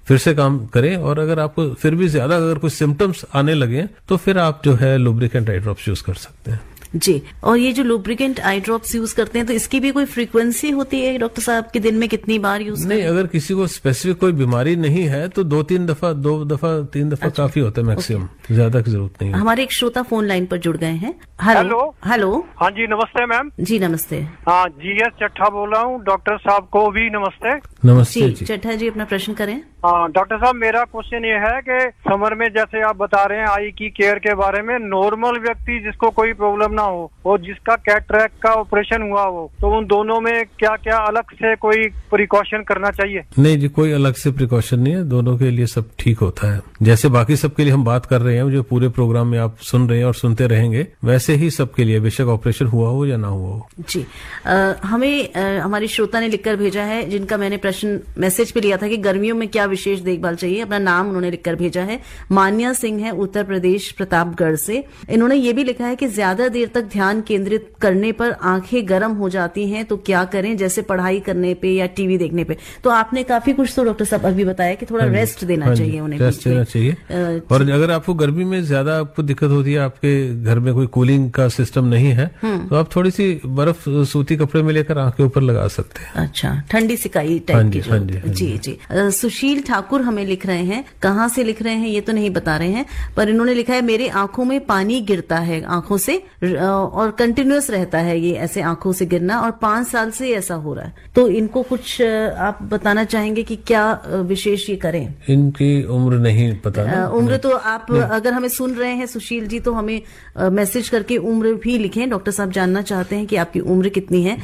फिर से काम करें। और अगर आपको फिर भी ज्यादा अगर कुछ सिम्टम्स आने लगे तो फिर आप जो है लुब्रिकेंट आई ड्रॉप्स यूज कर सकते हैं। जी, और ये जो लुब्रिकेंट आई ड्रॉप्स यूज करते हैं तो इसकी भी कोई फ्रीक्वेंसी होती है डॉक्टर साहब कि दिन में कितनी बार यूज करें? नहीं, अगर किसी को स्पेसिफिक कोई बीमारी नहीं है तो 2-3 दफा 3 दफा अच्छा, काफी होता है मैक्सिमम, ज्यादा की जरूरत नहीं है। हमारे एक श्रोता फोन लाइन पर जुड़ गए हैं। Hello hello. हाँ जी, नमस्ते मैम। जी नमस्ते। हाँ, GS चट्ठा बोल रहा हूँ। डॉक्टर साहब को भी नमस्ते। नमस्ते जी चट्ठा जी, अपना प्रश्न करें। हाँ डॉक्टर साहब, मेरा क्वेश्चन ये है कि समर में जैसे आप बता रहे हैं आई की केयर के बारे में, नॉर्मल व्यक्ति जिसको कोई प्रॉब्लम ना हो और जिसका कैटरैक्ट का ऑपरेशन हुआ हो, तो उन दोनों में क्या क्या अलग से कोई प्रिकॉशन करना चाहिए? नहीं जी, कोई अलग से प्रिकॉशन नहीं है, दोनों के लिए सब ठीक होता है। जैसे बाकी सबके लिए हम बात कर रहे हैं, जो पूरे प्रोग्राम में आप सुन रहे हैं और सुनते रहेंगे, वैसे ही सबके लिए, बेशक ऑपरेशन हुआ हो या ना हुआ हो। जी, हमें हमारी श्रोता ने लिखकर भेजा है, जिनका मैंने प्रश्न मैसेज पे लिया था कि गर्मियों में क्या विशेष देखभाल चाहिए। अपना नाम उन्होंने लिखकर भेजा है। मान्या सिंह है, उत्तर प्रदेश, प्रतापगढ़ से। इन्होंने ये भी लिखा है कि ज्यादा देर तक ध्यान केंद्रित करने पर आंखें गर्म हो जाती हैं, तो क्या करें, जैसे पढ़ाई करने पे या टीवी देखने पे। तो आपने काफी कुछ तो डॉक्टर साहब अभी बताया कि थोड़ा रेस्ट देना चाहिए उन्हें, रेस्ट देना चाहिए। और अगर आपको गर्मी में ज्यादा आपको दिक्कत होती है, आपके घर में कोई कूलिंग का सिस्टम नहीं है, तो आप थोड़ी सी बर्फ सूती कपड़े में लेकर आंख के ऊपर लगा सकते हैं। अच्छा, ठंडी सिकाई टाइप की जो। जी जी। सुशील ठाकुर हमें लिख रहे हैं, कहाँ से लिख रहे हैं ये तो नहीं बता रहे हैं, पर इन्होंने लिखा है मेरे आंखों में पानी गिरता है आंखों से और कंटिन्यूअस रहता है ये ऐसे आंखों से गिरना, और 5 साल से ऐसा हो रहा है। तो इनको कुछ आप बताना चाहेंगे कि क्या विशेष ये करें? इनकी उम्र नहीं पता उम्र तो आप अगर हमें सुन रहे हैं सुशील जी, तो हमें मैसेज करके उम्र भी लिखें। डॉक्टर साहब जानना चाहते हैं कि आपकी उम्र कितनी है,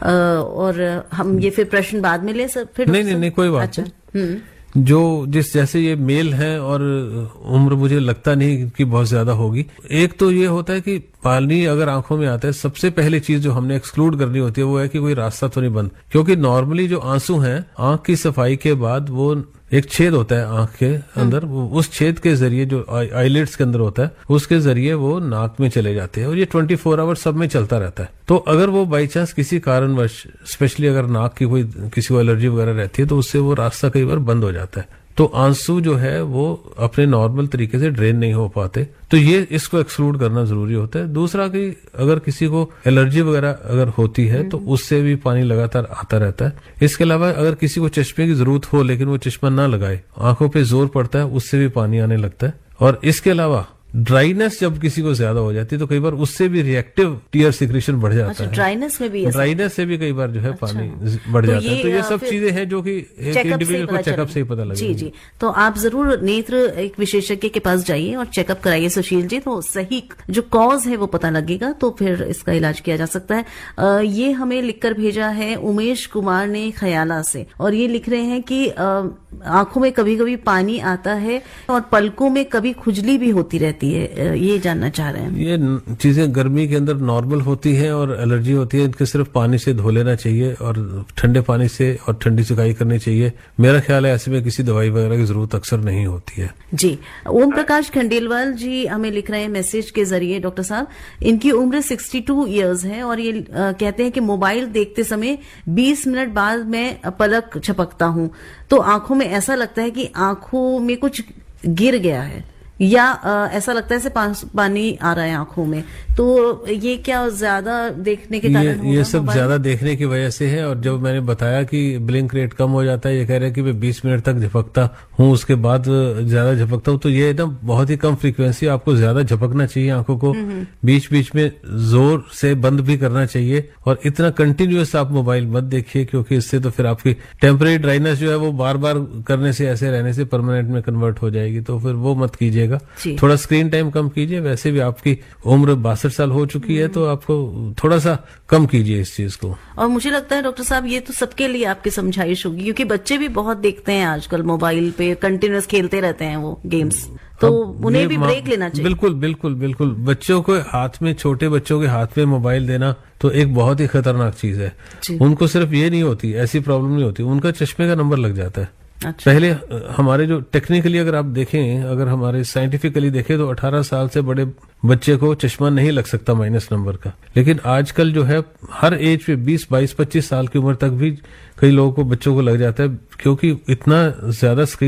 और हम ये फिर प्रश्न बाद में ले सर फिर। नहीं, कोई बात नहीं। जो जैसे ये मेल है और उम्र मुझे लगता नहीं कि बहुत ज्यादा होगी। एक तो ये होता है कि पानी अगर आंखों में आता है, सबसे पहली चीज जो हमने एक्सक्लूड करनी होती है वो है कि कोई रास्ता तो नहीं बंद, क्योंकि नॉर्मली जो आंसू हैं आंख की सफाई के बाद वो एक छेद होता है आंख के अंदर, उस छेद के जरिए जो आईलिड्स के अंदर होता है उसके जरिए वो नाक में चले जाते हैं, और ये 24 आवर सब में चलता रहता है। तो अगर वो बाई चांस किसी कारणवश, स्पेशली अगर नाक की कोई किसी को एलर्जी वगैरह रहती है, तो उससे वो रास्ता कई बार बंद हो जाता है, तो आंसू जो है वो अपने नॉर्मल तरीके से ड्रेन नहीं हो पाते। तो ये इसको एक्सक्लूड करना जरूरी होता है। दूसरा कि अगर किसी को एलर्जी वगैरह अगर होती है तो उससे भी पानी लगातार आता रहता है। इसके अलावा अगर किसी को चश्मे की जरूरत हो लेकिन वो चश्मा ना लगाए, आंखों पे जोर पड़ता है, उससे भी पानी आने लगता है। और इसके अलावा ड्राइनेस जब किसी को ज्यादा हो जाती है तो कई बार उससे भी रिएक्टिव टीयर सिक्रेशन बढ़ जाता है। ड्राइनेस में भी ड्राइनेस से भी कई बार जो है पानी बढ़ जाता है। तो ये सब चीजें हैं जो कि एक इंडिविजुअल को चेकअप से ही पता लगेगा। जी जी, तो आप जरूर नेत्र एक विशेषज्ञ के पास जाइए और चेकअप कराइए सुशील जी, तो सही जो कॉज है वो पता लगेगा, तो फिर इसका इलाज किया जा सकता है। ये हमें लिखकर भेजा है उमेश कुमार ने खयाला से, और ये लिख रहे हैं कि आंखों में कभी कभी पानी आता है और पलकों में कभी खुजली भी होती रहती है, ये जानना चाह रहे हैं। ये चीजें गर्मी के अंदर नॉर्मल होती हैं और एलर्जी होती है, इनके सिर्फ पानी से धो लेना चाहिए और ठंडे पानी से और ठंडी सिकाई करनी चाहिए। मेरा ख्याल है ऐसे में किसी दवाई वगैरह की जरूरत अक्सर नहीं होती है। जी, ओम प्रकाश खंडेलवाल जी हमें लिख रहे हैं मैसेज के जरिए, डॉक्टर साहब इनकी उम्र 62 इयर्स है और ये कहते हैं कि मोबाइल देखते समय 20 मिनट बाद मैं पलक झपकता हूँ तो आंखों में ऐसा लगता है कि आंखों में कुछ गिर गया है, या ऐसा लगता है जैसे पानी आ रहा है आंखों में। तो ये क्या ज्यादा देखने के कारण होगा? ये सब ज्यादा देखने की वजह से है। और जब मैंने बताया कि ब्लिंक रेट कम हो जाता है, ये कह रहे हैं कि मैं 20 मिनट तक झपकता हूँ उसके बाद ज्यादा झपकता हूँ, तो ये एकदम बहुत ही कम फ्रीक्वेंसी, आपको ज्यादा झपकना चाहिए आंखों को, बीच बीच में जोर से बंद भी करना चाहिए। और इतना कंटिन्यूअस आप मोबाइल मत देखिए, क्योंकि इससे तो फिर आपकी टेम्परेरी ड्राइनेस जो है वो बार बार करने से, ऐसे रहने से परमानेंट में कन्वर्ट हो जाएगी, तो फिर वो मत कीजिएगा। थोड़ा स्क्रीन टाइम कम कीजिए। वैसे भी आपकी उम्र 62 साल हो चुकी है, तो आपको थोड़ा सा कम कीजिए इस चीज को। और मुझे लगता है डॉक्टर साहब ये तो सबके लिए आपकी समझाइश होगी, क्योंकि बच्चे भी बहुत देखते हैं आजकल मोबाइल पे, कंटिन्यूअस खेलते रहते हैं वो गेम्स, तो उन्हें भी ब्रेक लेना चाहिए। बिल्कुल बिल्कुल बिल्कुल। बच्चों को हाथ में, छोटे बच्चों के हाथ में मोबाइल देना तो एक बहुत ही खतरनाक चीज है। उनको सिर्फ ये नहीं होती, ऐसी प्रॉब्लम नहीं होती, उनका चश्मे का नंबर लग जाता है। अच्छा। पहले हमारे जो टेक्निकली अगर आप देखें, अगर हमारे साइंटिफिकली देखें तो 18 साल से बड़े बच्चे को चश्मा नहीं लग सकता माइनस नंबर का, लेकिन आजकल जो है हर एज पे 20, 22, 25 साल की उम्र तक भी कई लोगों को, बच्चों को लग जाता है, क्योंकि इतना ज्यादा स्क्रीन